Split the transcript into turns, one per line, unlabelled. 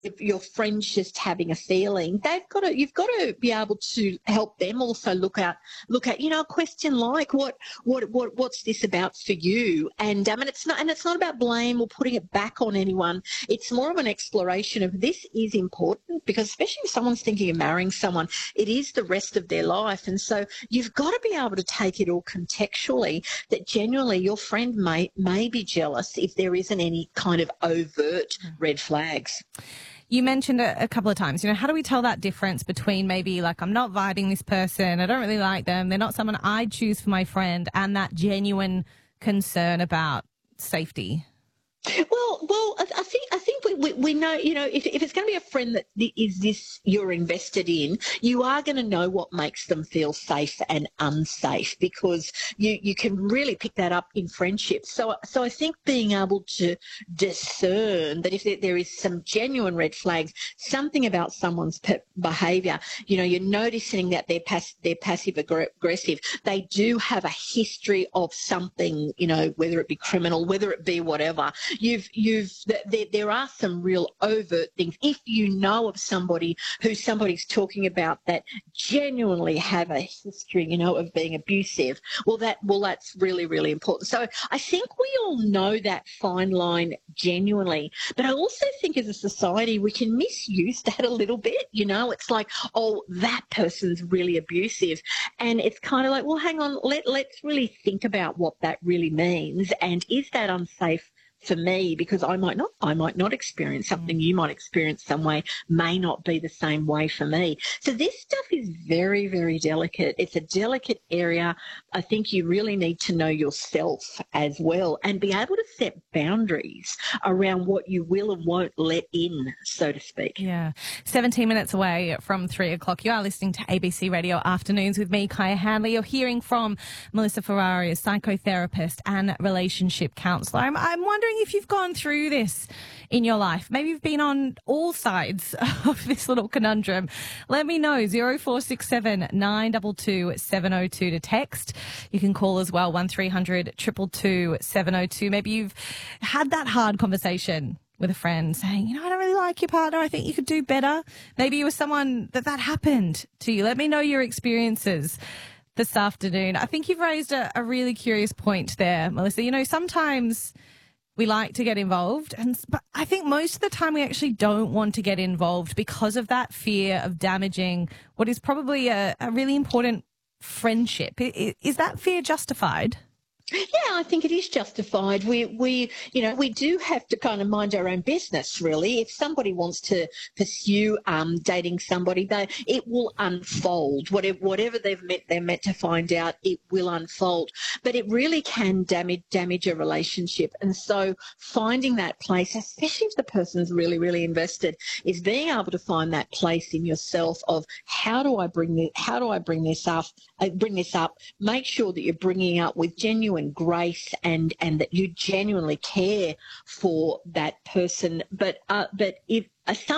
if your friend's just having a feeling, you've got to be able to help them also look at, a question like what's this about for you? And it's not about blame or putting it back on anyone. It's more of an exploration of this is important, because especially if someone's thinking of marrying someone, it is the rest of their life. And so you've got to be able to take it all contextually, that genuinely your friend may be jealous if there isn't any kind of overt red flags.
You mentioned a couple of times, how do we tell that difference between maybe like I'm not vibing this person, I don't really like them, they're not someone I'd choose for my friend, and that genuine concern about safety?
Well, I think we know, if it's going to be a friend that is this you're invested in, you are going to know what makes them feel safe and unsafe, because you can really pick that up in friendships. So I think being able to discern that if there is some genuine red flags, something about someone's behaviour, you're noticing that they're passive aggressive, they do have a history of something, whether it be criminal, whether it be whatever. There are some real overt things. If you know of somebody who somebody's talking about that genuinely have a history, of being abusive, that's really, really important. So I think we all know that fine line genuinely, but I also think as a society we can misuse that a little bit. It's like, oh, that person's really abusive, and it's kind of like, well, hang on, let's really think about what that really means, and is that unsafe for me, because I might not experience something, you might experience some way, may not be the same way for me. So this stuff is very, very delicate. It's a delicate area. I think you really need to know yourself as well, and be able to set boundaries around what you will and won't let in, so to speak.
Yeah. 17 minutes away from 3 o'clock. You are listening to ABC Radio Afternoons with me, Kaya Hanley. You're hearing from Melissa Ferrari, a psychotherapist and relationship counsellor. I'm wondering if you've gone through this in your life. Maybe you've been on all sides of this little conundrum. Let me know. 0467 922 702 to text. You can call as well, 1300 222 702. Maybe you've had that hard conversation with a friend saying, I don't really like your partner, I think you could do better. Maybe you were someone that happened to you. Let me know your experiences this afternoon. I think you've raised a really curious point there, Melissa. Sometimes we like to get involved, but I think most of the time we actually don't want to get involved because of that fear of damaging what is probably a really important friendship. Is that fear justified?
Yeah, I think it is justified. We do have to kind of mind our own business, really. If somebody wants to pursue dating somebody, it will unfold. Whatever they're meant to find out, it will unfold. But it really can damage a relationship. And so finding that place, especially if the person's really, really invested, is being able to find that place in yourself of how do I bring this up? Make sure that you're bringing up with genuine grace and that you genuinely care for that person. But if